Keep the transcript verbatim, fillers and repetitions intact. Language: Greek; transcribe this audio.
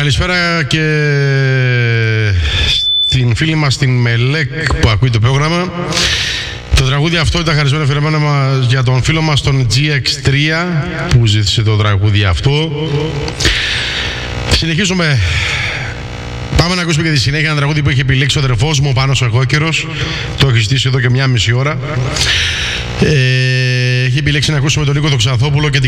Καλησπέρα και στην φίλη μας την Μελέκ που ακούει το πρόγραμμα. Το τραγούδι αυτό ήταν χαρισμένο αφιερωμένο μας για τον φίλο μας τον τζι εξ τρία που ζήτησε το τραγούδι αυτό. Συνεχίζουμε. Πάμε να ακούσουμε και τη συνέχεια ένα τραγούδι που έχει επιλέξει ο αδερφός μου, ο Πάνος Αγόκερος. Το έχει ζητήσει εδώ και μια μισή ώρα. Ε, έχει επιλέξει να ακούσουμε τον Νίκο Δοξαθόπουλο και την